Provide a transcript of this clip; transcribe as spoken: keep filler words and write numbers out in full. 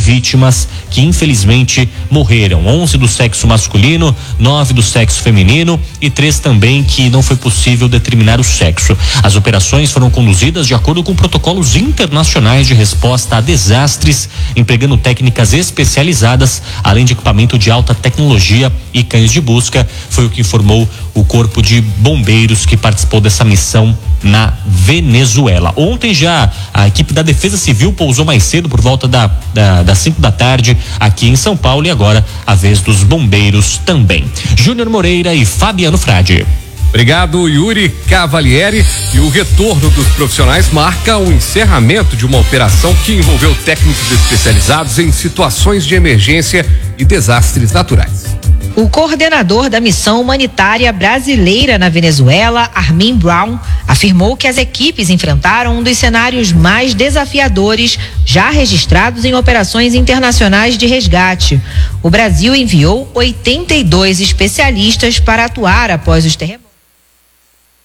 vítimas que infelizmente morreram. onze do sexo masculino, nove do sexo feminino e três também que não foi possível determinar o sexo. As operações foram conduzidas de acordo com protocolos internacionais de resposta a desastres, empregando técnicas especializadas, além de equipamento de alta tecnologia e cães de busca. Foi o que informou o Corpo de Bombeiros que participou dessa missão na Venezuela. Ontem já a equipe da Defesa Civil pousou mais cedo por volta da, da, das cinco da tarde aqui em São Paulo e agora a vez dos bombeiros também. Júnior Moreira e Fabiano Frade. Obrigado, Yuri Cavalieri. E o retorno dos profissionais marca o encerramento de uma operação que envolveu técnicos especializados em situações de emergência e desastres naturais. O coordenador da missão humanitária brasileira na Venezuela, Armin Brown, afirmou que as equipes enfrentaram um dos cenários mais desafiadores já registrados em operações internacionais de resgate. O Brasil enviou oitenta e dois especialistas para atuar após os terremotos.